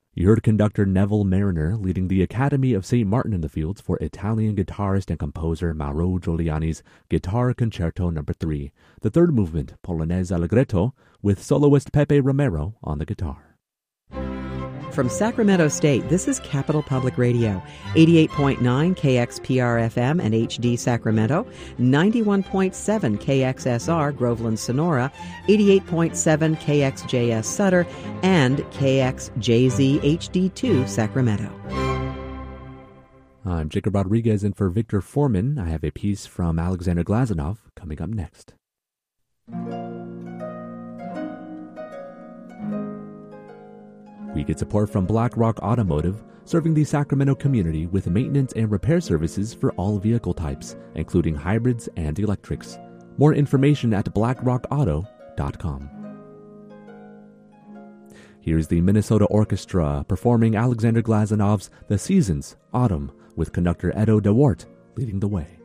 You heard conductor Neville Mariner leading the Academy of St. Martin in the Fields for Italian guitarist and composer Mauro Giuliani's Guitar Concerto No. 3, the third movement, Polonaise Allegretto, with soloist Pepe Romero on the guitar. From Sacramento State, this is Capital Public Radio, 88.9 KXPR-FM and HD Sacramento, 91.7 KXSR Groveland Sonora, 88.7 KXJS Sutter, and KXJZ HD2 Sacramento. I'm Jacob Rodriguez in for Victor Foreman. I have a piece from Alexander Glazunov coming up next. We get support from BlackRock Automotive, serving the Sacramento community with maintenance and repair services for all vehicle types, including hybrids and electrics. More information at blackrockauto.com. Here's the Minnesota Orchestra performing Alexander Glazunov's The Seasons, Autumn, with conductor Edo DeWart leading the way.